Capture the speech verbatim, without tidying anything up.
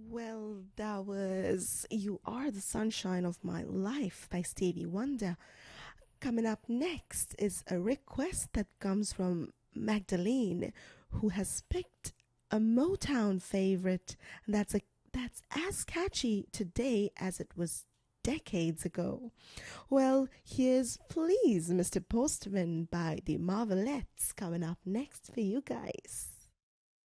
Well, that was You Are the Sunshine of My Life by Stevie Wonder. Coming up next is a request that comes from Magdalene, who has picked a Motown favorite that's a that's as catchy today as it was decades ago. Well, here's Please, Mister Postman by the Marvelettes coming up next for you guys.